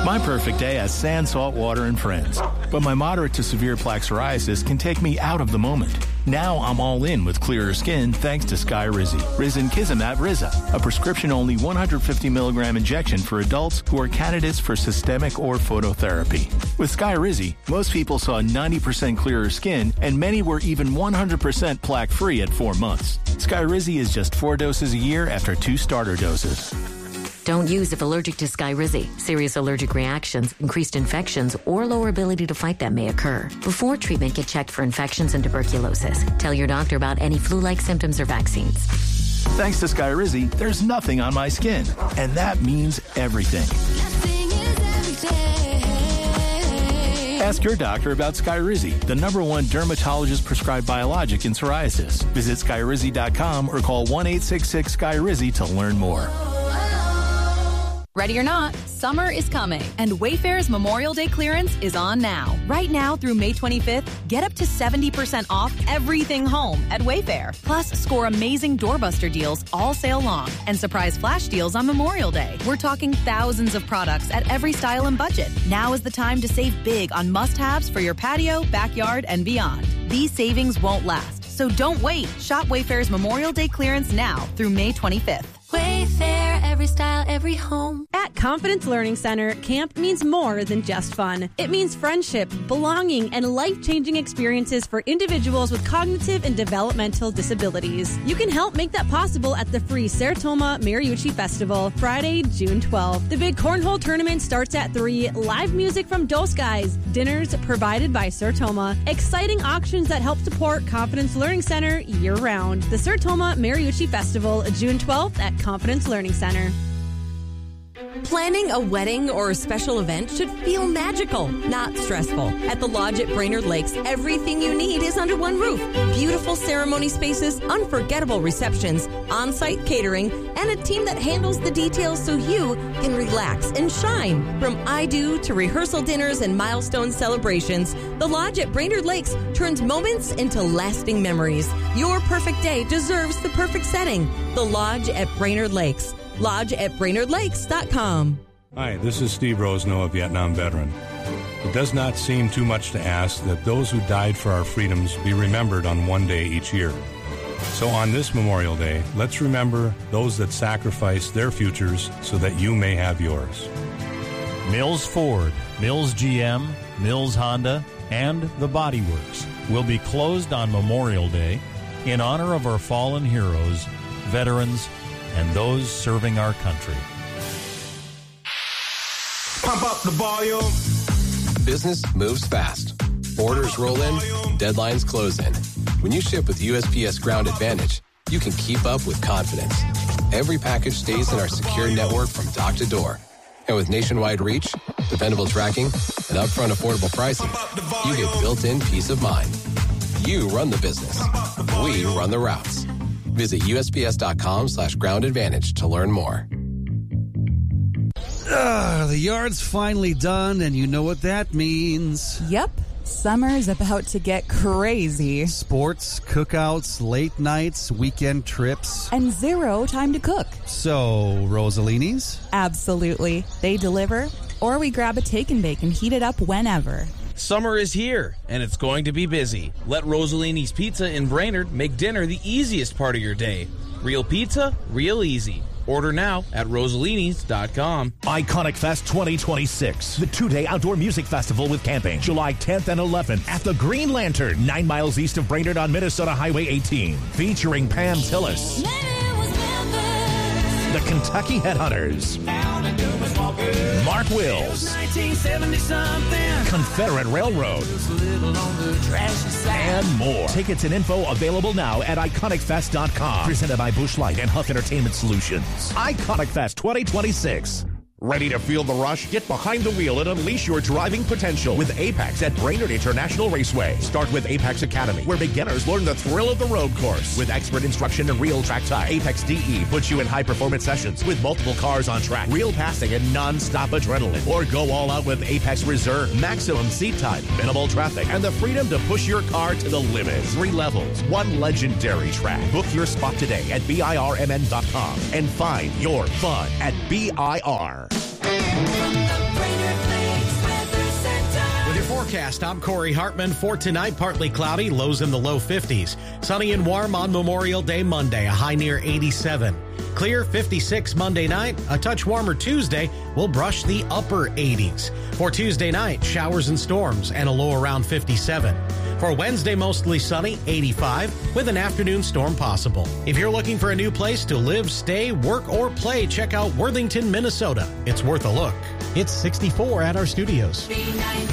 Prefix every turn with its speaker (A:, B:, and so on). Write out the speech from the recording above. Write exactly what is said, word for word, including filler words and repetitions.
A: My perfect day has sand, salt water, and friends. But my moderate to severe plaque psoriasis can take me out of the moment. Now I'm all in with clearer skin thanks to Skyrizi. Risankizumab Riza, a prescription-only one hundred fifty milligram injection for adults who are candidates for systemic or phototherapy. With Skyrizi, most people saw ninety percent clearer skin, and many were even one hundred percent plaque-free at four months. Skyrizi is just four doses a year after two starter doses.
B: Don't use if allergic to Skyrizi. Serious allergic reactions, increased infections, or lower ability to fight them may occur. Before treatment, get checked for infections and tuberculosis. Tell your doctor about any flu-like symptoms or vaccines.
A: Thanks to Skyrizi, there's nothing on my skin. And that means everything.
C: Nothing is everything.
A: Ask your doctor about Skyrizi, the number one dermatologist-prescribed biologic in psoriasis. Visit Skyrizi dot com or call one eight six six Skyrizi to learn more.
D: Ready or not, summer is coming, and Wayfair's Memorial Day clearance is on now. Right now through May twenty-fifth, get up to seventy percent off everything home at Wayfair. Plus, score amazing doorbuster deals all sale long and surprise flash deals on Memorial Day. We're talking thousands of products at every style and budget. Now is the time to save big on must-haves for your patio, backyard, and beyond. These savings won't last, so don't wait. Shop Wayfair's Memorial Day clearance now through May twenty-fifth.
C: Wayfair, every style, every home.
E: At Confidence Learning Center, camp means more than just fun. It means friendship, belonging, and life-changing experiences for individuals with cognitive and developmental disabilities. You can help make that possible at the free Sertoma Mariucci Festival, Friday, June twelfth. The big cornhole tournament starts at three, live music from Dos Guys, dinners provided by Sertoma, exciting auctions that help support Confidence Learning Center year-round. The Sertoma Mariucci Festival, June twelfth at Confidence Learning Center.
F: Planning a wedding or a special event should feel magical, not stressful. At the Lodge at Brainerd Lakes, everything you need is under one roof. Beautiful ceremony spaces, unforgettable receptions, on-site catering, and a team that handles the details so you can relax and shine. From I-Do to rehearsal dinners and milestone celebrations, the Lodge at Brainerd Lakes turns moments into lasting memories. Your perfect day deserves the perfect setting. The Lodge at Brainerd Lakes. Lodge at Brainerd Lakes dot com.
G: Hi, this is Steve Rosno, a Vietnam veteran. It does not seem too much to ask that those who died for our freedoms be remembered on one day each year. So on this Memorial Day, let's remember those that sacrificed their futures so that you may have yours.
H: Mills Ford, Mills G M, Mills Honda, and the Body Works will be closed on Memorial Day in honor of our fallen heroes, veterans, and those serving our country.
I: Pump up the volume.
J: Business moves fast. Orders roll in, deadlines close in. When you ship with U S P S Ground Advantage, you can keep up with confidence. Every package stays in our secure network from dock to door. And with nationwide reach, dependable tracking, and upfront affordable pricing, you get built-in peace of mind. You run the business. We run the routes. Visit U S P S dot com slash ground advantage to learn more.
K: Uh, the yard's finally done, and you know what that means.
L: Yep. Summer's about to get crazy.
K: Sports, cookouts, late nights, weekend trips.
L: And zero time to cook.
K: So, Rosalini's?
L: Absolutely. They deliver, or we grab a take and bake and heat it up whenever.
M: Summer is here, and it's going to be busy. Let Rosalini's Pizza in Brainerd make dinner the easiest part of your day. Real pizza, real easy. Order now at Rosalinis dot com.
N: Iconic Fest twenty twenty-six, the two-day outdoor music festival with camping, July tenth and eleventh at the Green Lantern, nine miles east of Brainerd on Minnesota Highway eighteen, featuring Pam Tillis, the Kentucky Headhunters, Mark Wills, Confederate Railroad, and more. Tickets and info available now at Iconic Fest dot com. Presented by Busch Light and Huff Entertainment Solutions. Iconic Fest twenty twenty-six. Ready to feel the rush? Get behind the wheel and unleash your driving potential with Apex at Brainerd International Raceway. Start with Apex Academy, where beginners learn the thrill of the road course. With expert instruction and real track time, Apex D E puts you in high-performance sessions with multiple cars on track, real passing, and non-stop adrenaline. Or go all out with Apex Reserve. Maximum seat time, minimal traffic, and the freedom to push your car to the limit. Three levels, one legendary track. Book your spot today at B I R M N dot com and find your fun at B I R.
C: From the Brainerd
O: forecast. I'm Corey Hartman. For tonight, partly cloudy, lows in the low fifties. Sunny and warm on Memorial Day Monday, a high near eighty-seven. Clear fifty-six Monday night, a touch warmer Tuesday will brush the upper eighties. For Tuesday night, showers and storms and a low around fifty-seven. For Wednesday, mostly sunny, eighty-five, with an afternoon storm possible. If you're looking for a new place to live, stay, work, or play, check out Worthington, Minnesota. It's worth a look. It's sixty-four at our studios.